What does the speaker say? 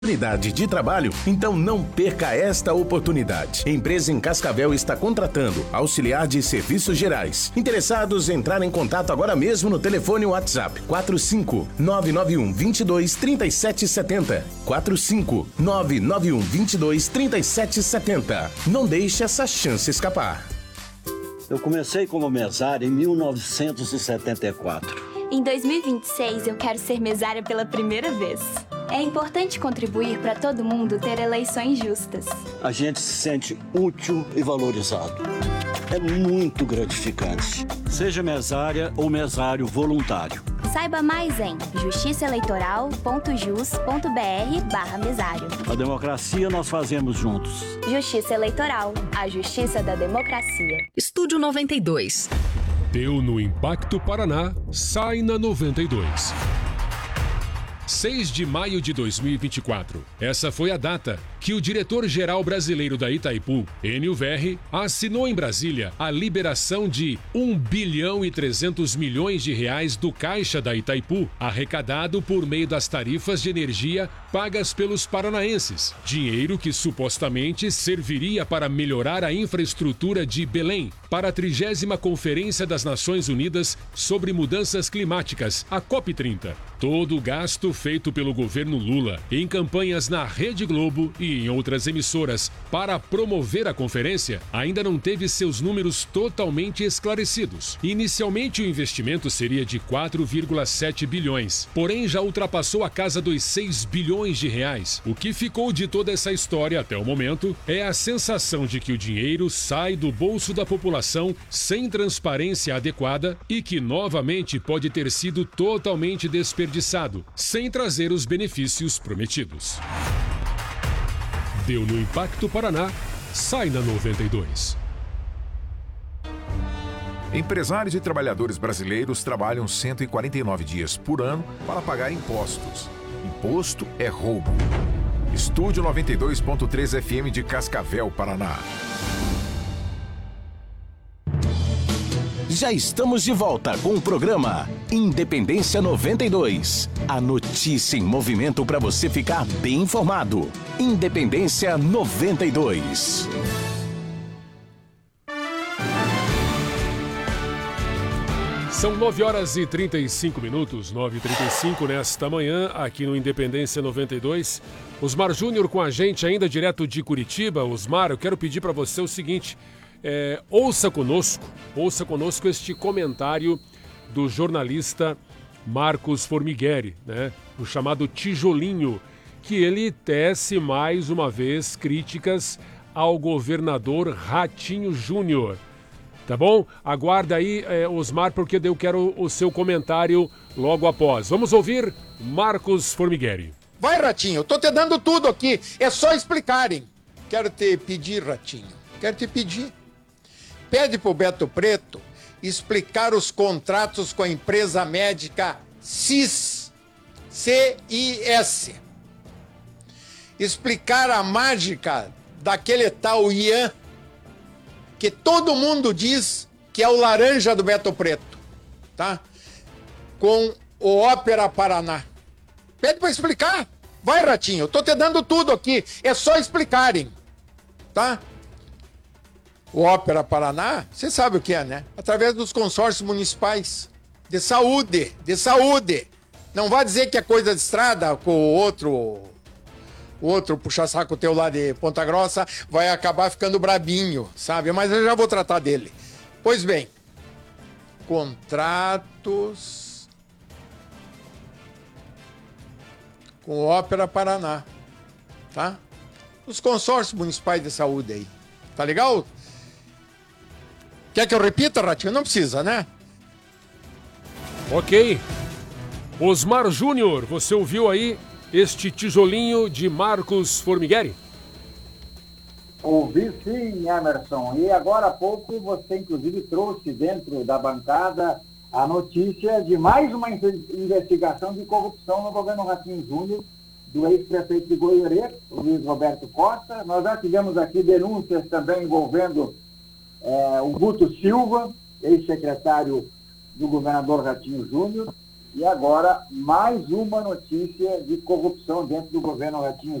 Oportunidade de trabalho? Então não perca esta oportunidade. Empresa em Cascavel está contratando auxiliar de serviços gerais. Interessados, entrar em contato agora mesmo no telefone WhatsApp 45991 22 3770. 45991 22 3770. Não deixe essa chance escapar. Eu comecei como mesário em 1974. Em 2026, eu quero ser mesária pela primeira vez. É importante contribuir para todo mundo ter eleições justas. A gente se sente útil e valorizado. É muito gratificante. Seja mesária ou mesário voluntário. Saiba mais em justiçaeleitoral.jus.br/mesário. A democracia nós fazemos juntos. Justiça Eleitoral, a justiça da democracia. Estúdio 92. Deu no Impacto Paraná, sai na 92. 6 de maio de 2024. Essa foi a data que o diretor-geral brasileiro da Itaipu, Enio Verri, assinou em Brasília a liberação de 1 bilhão e 300 milhões de reais do caixa da Itaipu, arrecadado por meio das tarifas de energia pagas pelos paranaenses. Dinheiro que supostamente serviria para melhorar a infraestrutura de Belém para a 30ª Conferência das Nações Unidas sobre Mudanças Climáticas, a COP30. Todo o gasto feito pelo governo Lula em campanhas na Rede Globo e em outras emissoras para promover a conferência ainda não teve seus números totalmente esclarecidos. Inicialmente o investimento seria de 4,7 bilhões, porém já ultrapassou a casa dos 6 bilhões de reais. O que ficou de toda essa história até o momento é a sensação de que o dinheiro sai do bolso da população sem transparência adequada e que novamente pode ter sido totalmente desperdiçado, sem trazer os benefícios prometidos. Deu no Impacto Paraná, sai na 92. Empresários e trabalhadores brasileiros trabalham 149 dias por ano para pagar impostos. Imposto é roubo. Estúdio 92.3 FM de Cascavel, Paraná. Já estamos de volta com o programa Independência 92. A notícia em movimento para você ficar bem informado. Independência 92. São 9 horas e 35 minutos, 9h35 nesta manhã, aqui no Independência 92. Osmar Júnior com a gente ainda direto de Curitiba. Osmar, eu quero pedir para você o seguinte... ouça conosco este comentário do jornalista Marcos Formigueri, né? O chamado Tijolinho, que ele tece mais uma vez críticas ao governador Ratinho Júnior. Tá bom? Aguarda aí, Osmar, porque eu quero o seu comentário logo após. Vamos ouvir Marcos Formigueri. Vai, Ratinho, eu tô te dando tudo aqui, é só explicarem. Quero te pedir, Ratinho, pede pro Beto Preto explicar os contratos com a empresa médica CIS. C-I-S. Explicar a mágica daquele tal Ian, que todo mundo diz que é o laranja do Beto Preto, tá? Com o Ópera Paraná. Pede pra explicar. Vai, Ratinho, eu tô te dando tudo aqui, é só explicarem, tá? O Ópera Paraná, você sabe o que é, né? Através dos consórcios municipais de saúde. Não vai dizer que é coisa de estrada com o outro puxa-saco teu lá de Ponta Grossa vai acabar ficando brabinho, sabe? Mas eu já vou tratar dele. Pois bem, contratos com o Ópera Paraná, tá? Os consórcios municipais de saúde aí, tá legal? Quer que eu repita, Ratinho? Não precisa, né? Ok. Osmar Júnior, você ouviu aí este tijolinho de Marcos Formigueri? Ouvi sim, Emerson. E agora há pouco você, inclusive, trouxe dentro da bancada a notícia de mais uma investigação de corrupção no governo Ratinho Júnior, do ex-prefeito de Goiânia, Luiz Roberto Costa. Nós já tivemos aqui denúncias também envolvendo o Guto Silva, ex-secretário do governador Ratinho Júnior. E agora, mais uma notícia de corrupção dentro do governo Ratinho